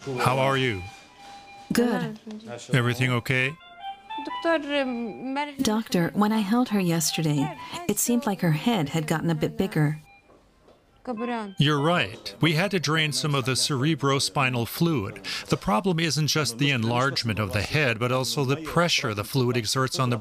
How are you? Good. Everything okay? Doctor, when I held her yesterday, it seemed like her head had gotten a bit bigger. You're right. We had to drain some of the cerebrospinal fluid. The problem isn't just the enlargement of the head, but also the pressure the fluid exerts on the